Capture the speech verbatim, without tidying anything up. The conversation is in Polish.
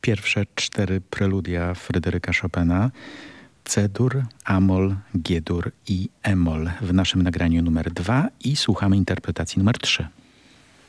pierwsze cztery preludia Fryderyka Chopina, C-dur, A-moll, G-dur i E-moll w naszym nagraniu numer dwa i słuchamy interpretacji numer trzy.